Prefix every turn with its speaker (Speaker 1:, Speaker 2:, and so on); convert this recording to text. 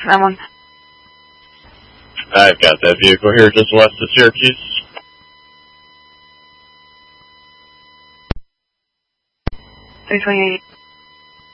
Speaker 1: 9-1.
Speaker 2: I've got that vehicle here just west of Syracuse.
Speaker 1: 328.